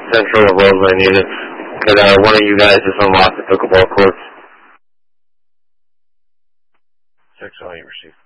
Central of Roseland unit. Could one of you guys just unlock the pickleball courts? 6 all you received.